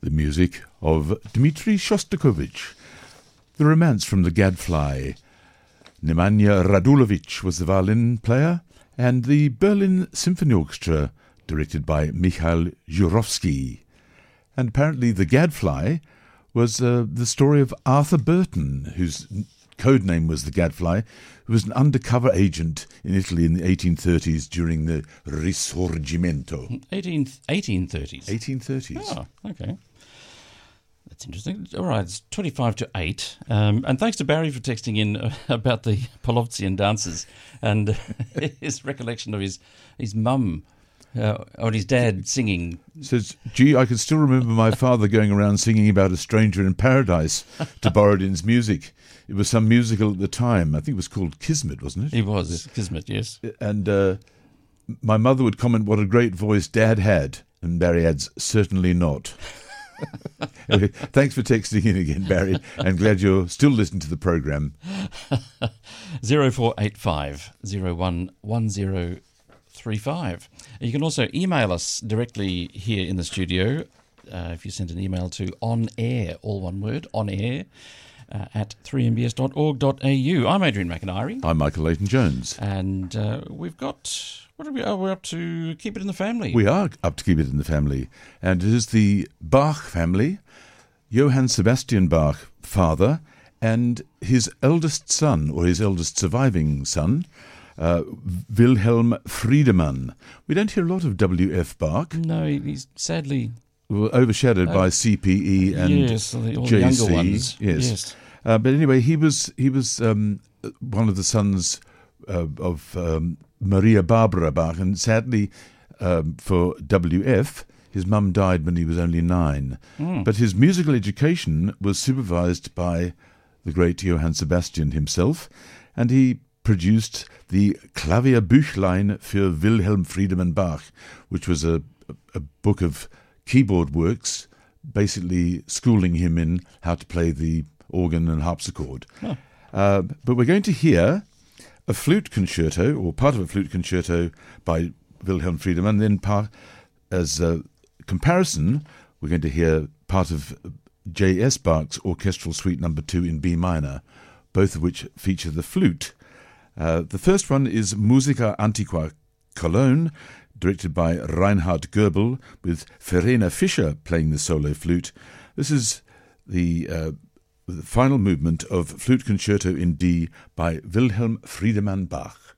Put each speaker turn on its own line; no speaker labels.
the music of Dmitri Shostakovich, The Romance from the Gadfly. Nemanja Radulovic was the violin player, and the Berlin Symphony Orchestra, directed by Mikhail Jurovsky. And apparently The Gadfly was the story of Arthur Burton, whose code name was the Gadfly, who was an undercover agent in Italy in the 1830s during the Risorgimento.
1830s?
1830s.
Oh, okay. That's interesting. All right, it's 25 to 8. And thanks to Barry for texting in about the Polovtsian dances and his recollection of his mum or his dad singing.
Says, gee, I can still remember my father going around singing about a stranger in paradise to Borodin's music. It was some musical at the time. I think it was called Kismet, wasn't it?
It was Kismet, yes.
And my mother would comment what a great voice Dad had, and Barry adds, certainly not. Anyway, thanks for texting in again, Barry, and glad you're still listening to the programme.
0485 011035. You can also email us directly here in the studio if you send an email to onair, all one word, onair, at 3mbs.org.au. I'm Adrian McIntyre.
I'm Michael Leighton-Jones.
And we've got... We're up to Keep It in the Family.
We are up to Keep It in the Family. And it is the Bach family, Johann Sebastian Bach, father, and his eldest son, or his eldest surviving son, Wilhelm Friedemann. We don't hear a lot of W.F. Bach.
No, he's sadly...
overshadowed by CPE and
yes, all the
JC.
younger ones.
Yes. But anyway, he was one of the sons of Maria Barbara Bach, and sadly for W.F., his mum died when he was only 9. But his musical education was supervised by the great Johann Sebastian himself, and he produced the Klavierbüchlein für Wilhelm Friedemann Bach, which was a book of keyboard works, basically schooling him in how to play the organ and harpsichord. But we're going to hear a flute concerto, or part of a flute concerto by Wilhelm Friedemann. Then as a comparison, we're going to hear part of J.S. Bach's Orchestral Suite No. 2 in B minor, both of which feature the flute. The first one is Musica Antiqua Cologne, directed by Reinhard Goebel, with Verena Fischer playing the solo flute. This is the final movement of Flute Concerto in D by Wilhelm Friedemann Bach.